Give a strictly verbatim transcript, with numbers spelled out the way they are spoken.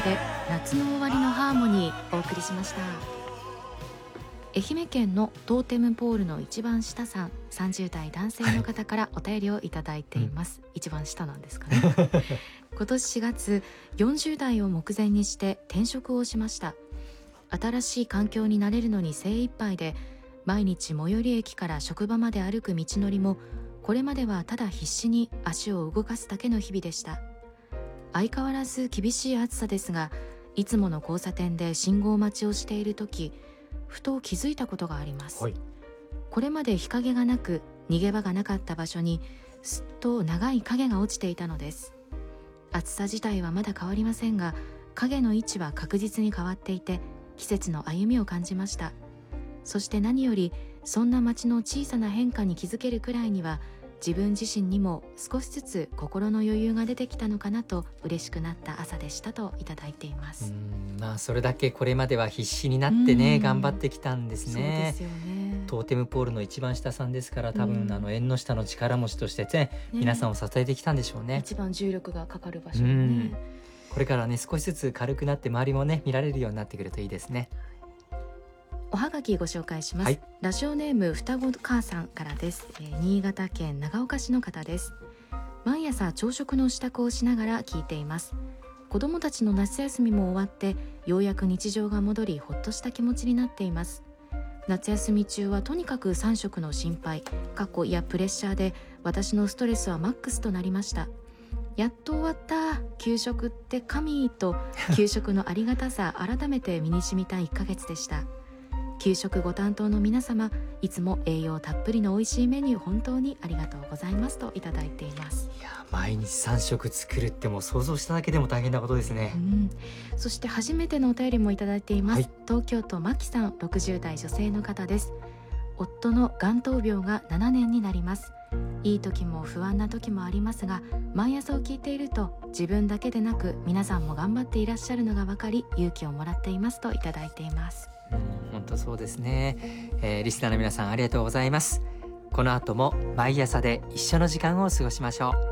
で夏の終わりのハーモニーお送りしました。愛媛県のトーテムポールの一番下さん、さんじゅう代男性の方からお便りをいただいています、はい、一番下なんですかね今年しがつ、よんじゅう代を目前にして転職をしました。新しい環境に慣れるのに精一杯で、毎日最寄り駅から職場まで歩く道のりも、これまではただ必死に足を動かすだけの日々でした。相変わらず厳しい暑さですが、いつもの交差点で信号待ちをしているとき、ふと気づいたことがあります、はい、これまで日陰がなく逃げ場がなかった場所にすっと長い影が落ちていたのです。暑さ自体はまだ変わりませんが、影の位置は確実に変わっていて、季節の歩みを感じました。そして何より、そんな街の小さな変化に気づけるくらいには、自分自身にも少しずつ心の余裕が出てきたのかなと嬉しくなった朝でしたといただいています。 うん、まあ、それだけこれまでは必死になってね頑張ってきたんですね。 そうですよね。 トーテムポールの一番下さんですから、多分あの縁の下の力持ちとして、ねね、皆さんを支えてきたんでしょうね。 一番重力がかかる場所にね。 これからね少しずつ軽くなって周りもね見られるようになってくるといいですね。 おはがきご紹介します、 はい、 ラジオネーム双子母さんからです、えー、新潟県長岡市の方です。毎朝朝食の支度をしながら聞いています。子どもたちの夏休みも終わって、ようやく日常が戻り、ほっとした気持ちになっています。夏休み中はとにかくさん食の心配、過去やプレッシャーで、私のストレスはマックスとなりました。やっと終わった、給食って神と給食のありがたさ改めて身に染みたいっかげつでした。給食ご担当の皆様、いつも栄養たっぷりの美味しいメニュー本当にありがとうございますといただいています。 いや、毎日さん食作るってもう想像しただけでも大変なことですね、 うん、そして初めてのお便りもいただいています、はい、東京都マキさん、ろくじゅう代女性の方です。夫の眼頭病がななねんになります。いい時も不安な時もありますが、毎朝を聞いていると自分だけでなく皆さんも頑張っていらっしゃるのが分かり、勇気をもらっていますといただいています。 本当そうですね、えー、リスナーの皆さんありがとうございます。この後も毎朝で一緒の時間を過ごしましょう。